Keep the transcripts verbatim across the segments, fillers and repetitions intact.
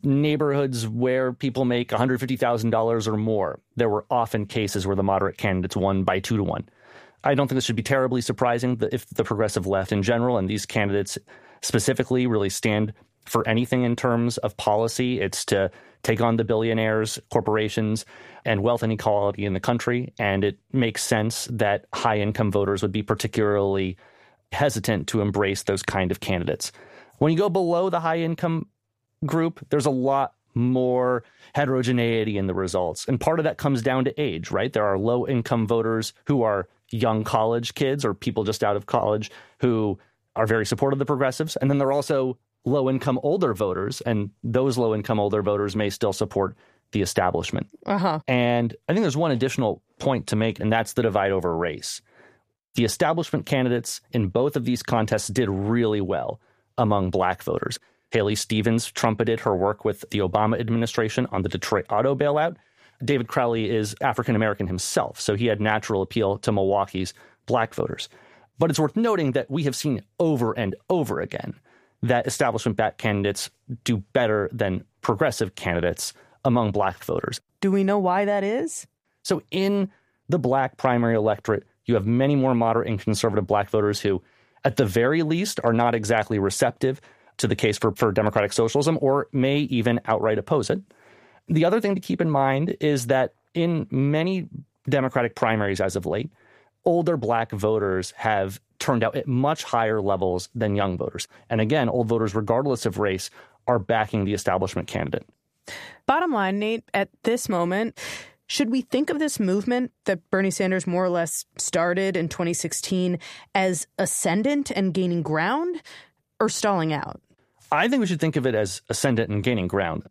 neighborhoods where people make one hundred fifty thousand dollars or more, there were often cases where the moderate candidates won by two to one. I don't think this should be terribly surprising that if the progressive left in general and these candidates specifically really stand for anything in terms of policy, it's to take on the billionaires, corporations, and wealth inequality in the country. And it makes sense that high-income voters would be particularly hesitant to embrace those kind of candidates. When you go below the high-income group, there's a lot more heterogeneity in the results. And part of that comes down to age, right? There are low-income voters who are young college kids or people just out of college who are very supportive of the progressives. And then there are also low-income older voters, and those low-income older voters may still support the establishment. Uh-huh. And I think there's one additional point to make, and that's the divide over race. The establishment candidates in both of these contests did really well among black voters. Haley Stevens trumpeted her work with the Obama administration on the Detroit auto bailout. David Crowley is African-American himself, so he had natural appeal to Milwaukee's black voters. But it's worth noting that we have seen over and over again that establishment-backed candidates do better than progressive candidates among black voters. Do we know why that is? So in the black primary electorate, you have many more moderate and conservative black voters who, at the very least, are not exactly receptive to the case for, for democratic socialism or may even outright oppose it. The other thing to keep in mind is that in many Democratic primaries as of late, older black voters have turned out at much higher levels than young voters. And again, old voters, regardless of race, are backing the establishment candidate. Bottom line, Nate, at this moment, should we think of this movement that Bernie Sanders more or less started in twenty sixteen as ascendant and gaining ground or stalling out? I think we should think of it as ascendant and gaining ground.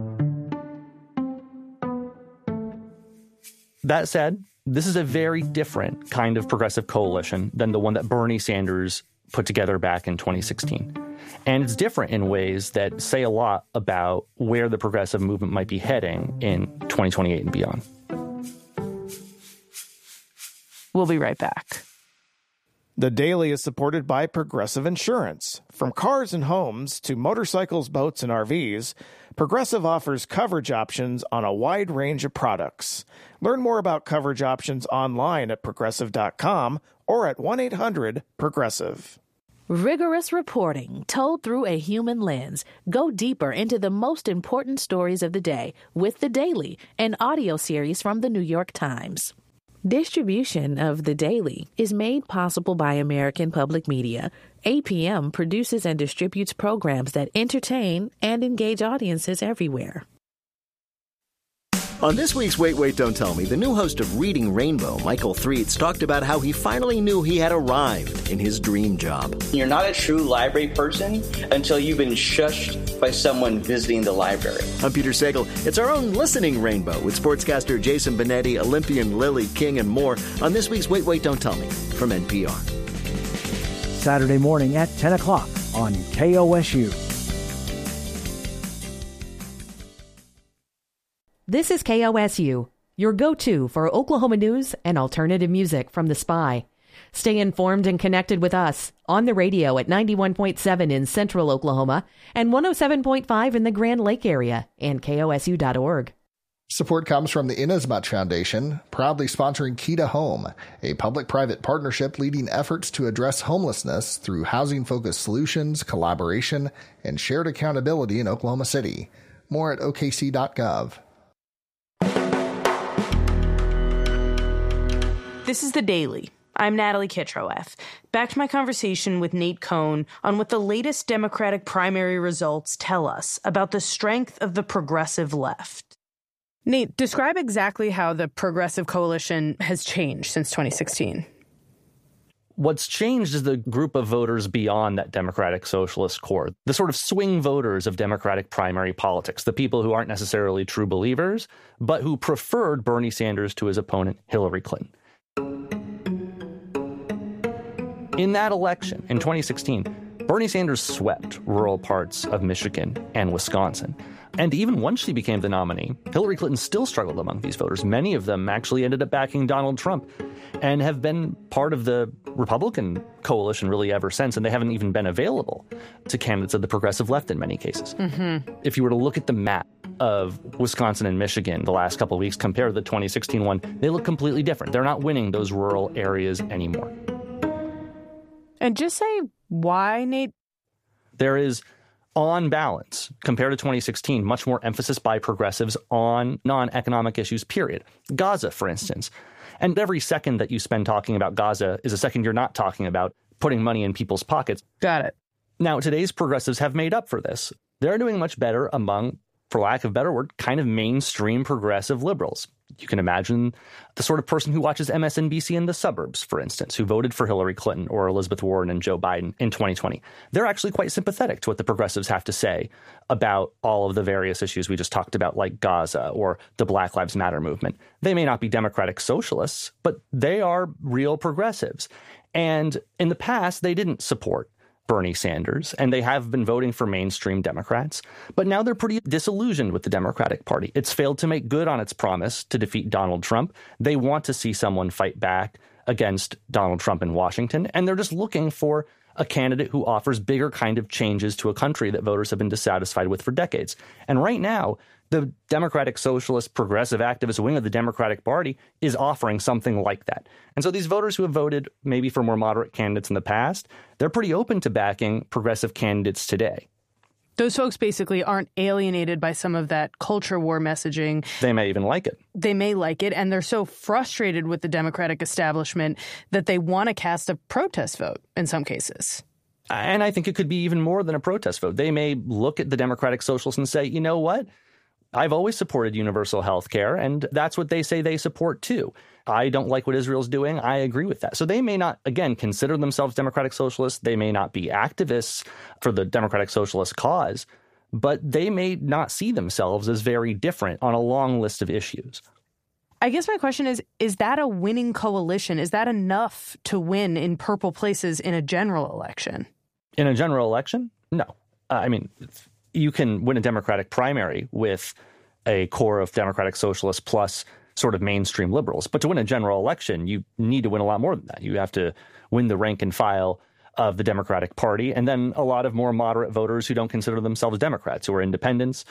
That said, this is a very different kind of progressive coalition than the one that Bernie Sanders put together back in twenty sixteen. And it's different in ways that say a lot about where the progressive movement might be heading in twenty twenty-eight and beyond. We'll be right back. The Daily is supported by Progressive Insurance. From cars and homes to motorcycles, boats, and R Vs, Progressive offers coverage options on a wide range of products. Learn more about coverage options online at progressive dot com or at one eight hundred progressive. Rigorous reporting told through a human lens. Go deeper into the most important stories of the day with The Daily, an audio series from The New York Times. Distribution of The Daily is made possible by American Public Media. A P M produces and distributes programs that entertain and engage audiences everywhere. On this week's Wait, Wait, Don't Tell Me, the new host of Reading Rainbow, Michael Threets, talked about how he finally knew he had arrived in his dream job. You're not a true library person until you've been shushed by someone visiting the library. I'm Peter Sagal. It's our own Listening Rainbow with sportscaster Jason Benetti, Olympian Lily King, and more on this week's Wait, Wait, Don't Tell Me from N P R. Saturday morning at ten o'clock on K O S U. This is K O S U, your go-to for Oklahoma news and alternative music from The Spy. Stay informed and connected with us on the radio at ninety-one point seven in central Oklahoma and one oh seven point five in the Grand Lake area and K O S U dot org. Support comes from the Inasmuch Foundation, proudly sponsoring Key to Home, a public-private partnership leading efforts to address homelessness through housing-focused solutions, collaboration, and shared accountability in Oklahoma City. More at O K C dot gov. This is The Daily. I'm Natalie Kitroeff. Back to my conversation with Nate Cohn on what the latest Democratic primary results tell us about the strength of the progressive left. Nate, describe exactly how the progressive coalition has changed since twenty sixteen. What's changed is the group of voters beyond that Democratic Socialist core, the sort of swing voters of Democratic primary politics, the people who aren't necessarily true believers, but who preferred Bernie Sanders to his opponent, Hillary Clinton. In that election, in twenty sixteen, Bernie Sanders swept rural parts of Michigan and Wisconsin. And even once she became the nominee, Hillary Clinton still struggled among these voters. Many of them actually ended up backing Donald Trump and have been part of the Republican coalition really ever since, and they haven't even been available to candidates of the progressive left in many cases. Mm-hmm. If you were to look at the map of Wisconsin and Michigan the last couple of weeks compared to the twenty sixteen one, they look completely different. They're not winning those rural areas anymore. And just say why, Nate? There is, on balance, compared to twenty sixteen, much more emphasis by progressives on non-economic issues, period. Gaza, for instance. And every second that you spend talking about Gaza is a second you're not talking about putting money in people's pockets. Got it. Now, today's progressives have made up for this. They're doing much better among, for lack of a better word, kind of mainstream progressive liberals. You can imagine the sort of person who watches M S N B C in the suburbs, for instance, who voted for Hillary Clinton or Elizabeth Warren and Joe Biden in twenty twenty. They're actually quite sympathetic to what the progressives have to say about all of the various issues we just talked about, like Gaza or the Black Lives Matter movement. They may not be democratic socialists, but they are real progressives. And in the past, they didn't support Bernie Sanders, and they have been voting for mainstream Democrats. But now they're pretty disillusioned with the Democratic Party. It's failed to make good on its promise to defeat Donald Trump. They want to see someone fight back against Donald Trump in Washington, and they're just looking for a candidate who offers bigger kind of changes to a country that voters have been dissatisfied with for decades. And right now, the Democratic Socialist Progressive Activist wing of the Democratic Party is offering something like that. And so these voters who have voted maybe for more moderate candidates in the past, they're pretty open to backing progressive candidates today. Those folks basically aren't alienated by some of that culture war messaging. They may even like it. They may like it, and they're so frustrated with the Democratic establishment that they want to cast a protest vote in some cases. And I think it could be even more than a protest vote. They may look at the Democratic Socialists and say, you know what? I've always supported universal health care, and that's what they say they support, too. I don't like what Israel's doing. I agree with that. So they may not, again, consider themselves Democratic Socialists. They may not be activists for the Democratic Socialist cause, but they may not see themselves as very different on a long list of issues. I guess my question is, is that a winning coalition? Is that enough to win in purple places in a general election? In a general election? No. Uh, I mean, you can win a Democratic primary with a core of Democratic Socialists plus sort of mainstream liberals. But to win a general election, you need to win a lot more than that. You have to win the rank and file of the Democratic Party, and then a lot of more moderate voters who don't consider themselves Democrats, who are independents,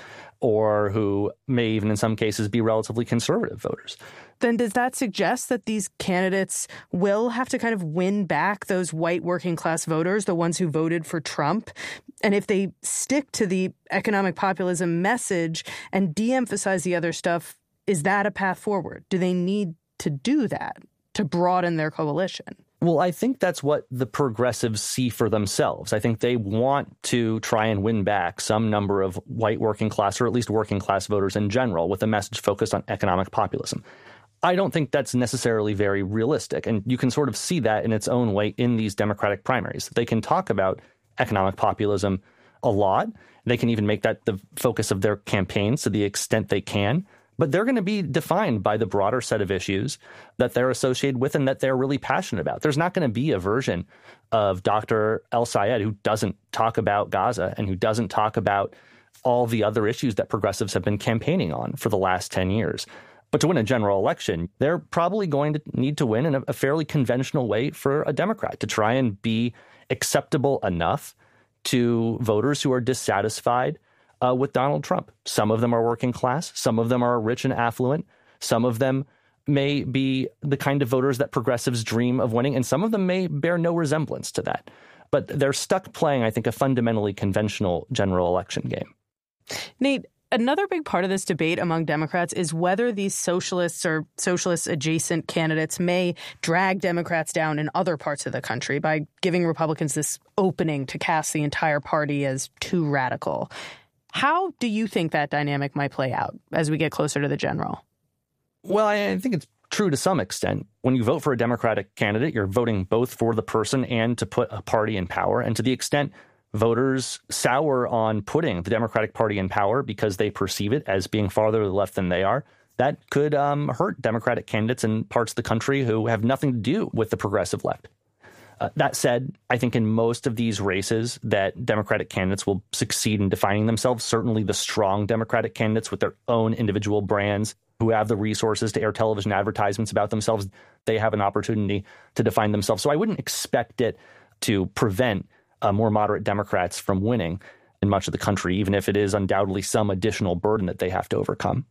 or who may even in some cases be relatively conservative voters. Then does that suggest that these candidates will have to kind of win back those white working class voters, the ones who voted for Trump? And if they stick to the economic populism message and de-emphasize the other stuff, is that a path forward? Do they need to do that to broaden their coalition? Well, I think that's what the progressives see for themselves. I think they want to try and win back some number of white working class, or at least working class voters in general, with a message focused on economic populism. I don't think that's necessarily very realistic. And you can sort of see that in its own way in these Democratic primaries. They can talk about economic populism a lot. They can even make that the focus of their campaigns to the extent they can. But they're going to be defined by the broader set of issues that they're associated with and that they're really passionate about. There's not going to be a version of Doctor El-Sayed who doesn't talk about Gaza and who doesn't talk about all the other issues that progressives have been campaigning on for the last ten years. But to win a general election, they're probably going to need to win in a, a fairly conventional way for a Democrat to try and be acceptable enough to voters who are dissatisfied Uh, with Donald Trump. Some of them are working class. Some of them are rich and affluent. Some of them may be the kind of voters that progressives dream of winning, and some of them may bear no resemblance to that. But they're stuck playing, I think, a fundamentally conventional general election game. Nate, another big part of this debate among Democrats is whether these socialists or socialist-adjacent candidates may drag Democrats down in other parts of the country by giving Republicans this opening to cast the entire party as too radical. How do you think that dynamic might play out as we get closer to the general? Well, I think it's true to some extent. When you vote for a Democratic candidate, you're voting both for the person and to put a party in power. And to the extent voters sour on putting the Democratic Party in power because they perceive it as being farther to the left than they are, that could um, hurt Democratic candidates in parts of the country who have nothing to do with the progressive left. Uh, that said, I think in most of these races that Democratic candidates will succeed in defining themselves, certainly the strong Democratic candidates with their own individual brands who have the resources to air television advertisements about themselves, they have an opportunity to define themselves. So I wouldn't expect it to prevent uh, more moderate Democrats from winning in much of the country, even if it is undoubtedly some additional burden that they have to overcome.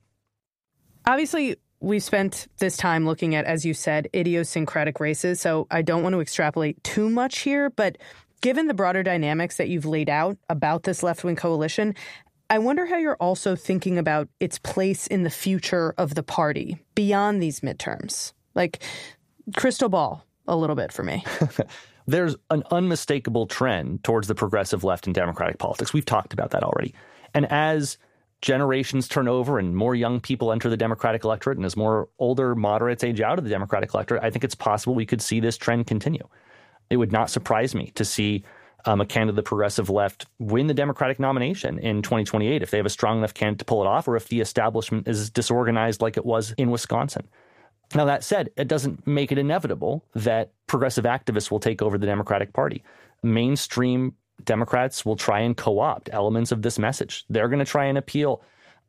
Obviously, we've spent this time looking at, as you said, idiosyncratic races, so I don't want to extrapolate too much here, but given the broader dynamics that you've laid out about this left-wing coalition, I wonder how you're also thinking about its place in the future of the party beyond these midterms. Like, crystal ball a little bit for me. There's an unmistakable trend towards the progressive left in Democratic politics. We've talked about that already. And as generations turn over and more young people enter the Democratic electorate and as more older moderates age out of the Democratic electorate, I think it's possible we could see this trend continue. It would not surprise me to see um, a candidate of the progressive left win the Democratic nomination in twenty twenty-eight if they have a strong enough candidate to pull it off, or if the establishment is disorganized like it was in Wisconsin. Now, that said, it doesn't make it inevitable that progressive activists will take over the Democratic Party. Mainstream Democrats will try and co-opt elements of this message. They're going to try and appeal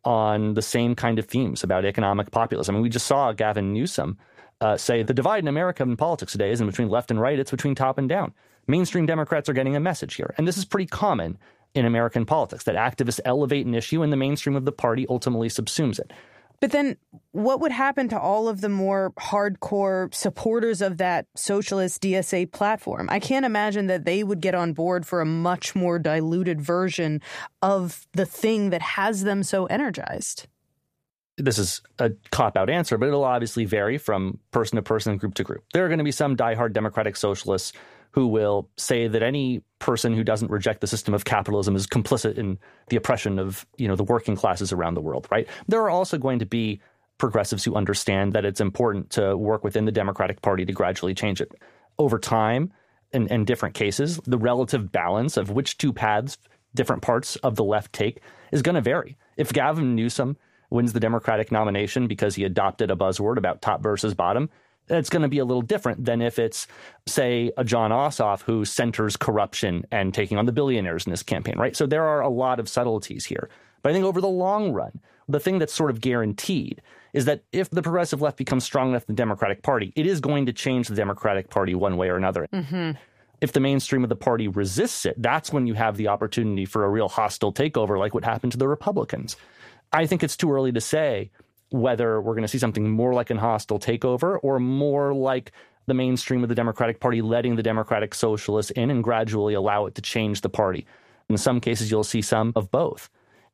on the same kind of themes about economic populism. I mean, we just saw Gavin Newsom uh, say the divide in America in politics today isn't between left and right, it's between top and down. Mainstream Democrats are getting a message here. And this is pretty common in American politics, that activists elevate an issue and the mainstream of the party ultimately subsumes it. But then what would happen to all of the more hardcore supporters of that socialist D S A platform? I can't imagine that they would get on board for a much more diluted version of the thing that has them so energized. This is a cop-out answer, but it'll obviously vary from person to person and group to group. There are going to be some diehard democratic socialists who will say that any person who doesn't reject the system of capitalism is complicit in the oppression of, you know, the working classes around the world, right? There are also going to be progressives who understand that it's important to work within the Democratic Party to gradually change it. Over time, in, in different cases, the relative balance of which two paths different parts of the left take is going to vary. If Gavin Newsom wins the Democratic nomination because he adopted a buzzword about top versus bottom, it's going to be a little different than if it's, say, a Jon Ossoff who centers corruption and taking on the billionaires in this campaign, right? So there are a lot of subtleties here. But I think over the long run, the thing that's sort of guaranteed is that if the progressive left becomes strong enough in the Democratic Party, it is going to change the Democratic Party one way or another. Mm-hmm. If the mainstream of the party resists it, that's when you have the opportunity for a real hostile takeover like what happened to the Republicans. I think it's too early to say whether we're going to see something more like a hostile takeover or more like the mainstream of the Democratic Party letting the Democratic Socialists in and gradually allow it to change the party. In some cases, you'll see some of both.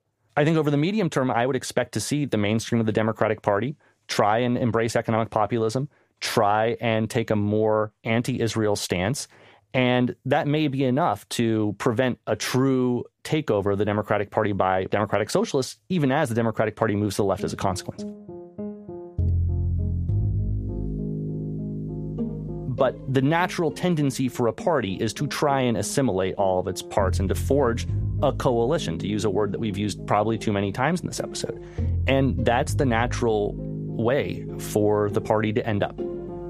I think over the medium term, I would expect to see the mainstream of the Democratic Party try and embrace economic populism, try and take a more anti-Israel stance. And that may be enough to prevent a true takeover of the Democratic Party by Democratic Socialists, even as the Democratic Party moves to the left as a consequence. But the natural tendency for a party is to try and assimilate all of its parts and to forge a coalition, to use a word that we've used probably too many times in this episode. And that's the natural way for the party to end up.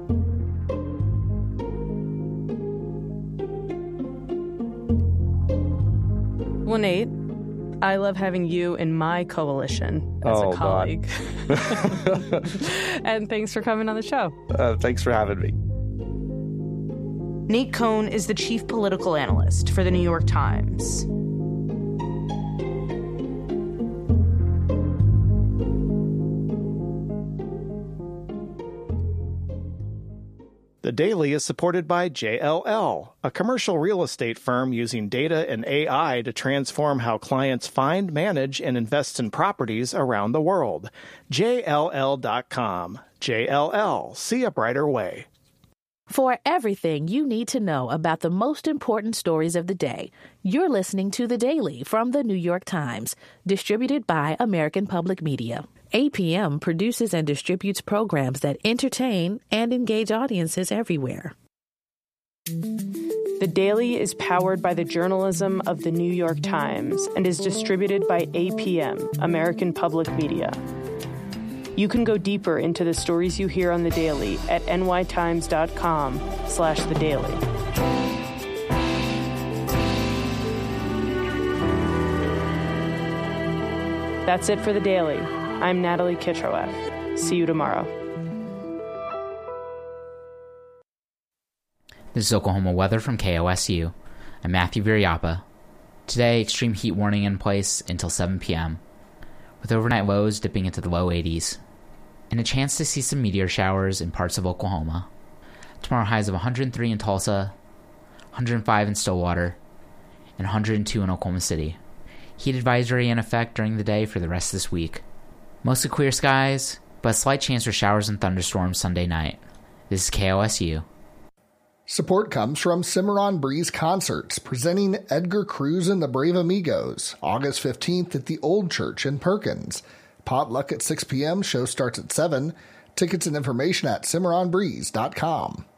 Well, Nate, I love having you in my coalition as oh, a colleague. And thanks for coming on the show. Uh, thanks for having me. Nate Cohn is the chief political analyst for the New York Times. The Daily is supported by J L L, a commercial real estate firm using data and A I to transform how clients find, manage, and invest in properties around the world. J L L dot com. J L L. See a brighter way. For everything you need to know about the most important stories of the day, you're listening to The Daily from The New York Times, distributed by American Public Media. A P M produces and distributes programs that entertain and engage audiences everywhere. The Daily is powered by the journalism of The New York Times and is distributed by A P M, American Public Media. You can go deeper into the stories you hear on The Daily at nytimes.com slash The Daily. That's it for The Daily. I'm Natalie Kitroeff. See you tomorrow. This is Oklahoma weather from K O S U. I'm Matthew Viriapa. Today, extreme heat warning in place until seven p.m., with overnight lows dipping into the low eighties, and a chance to see some meteor showers in parts of Oklahoma. Tomorrow, highs of one hundred three in Tulsa, one hundred five in Stillwater, and one hundred two in Oklahoma City. Heat advisory in effect during the day for the rest of this week. Mostly clear skies, but a slight chance for showers and thunderstorms Sunday night. This is K O S U. Support comes from Cimarron Breeze Concerts, presenting Edgar Cruz and the Brave Amigos, August fifteenth at the Old Church in Perkins. Potluck at six p.m., show starts at seven. Tickets and information at cimarron breeze dot com.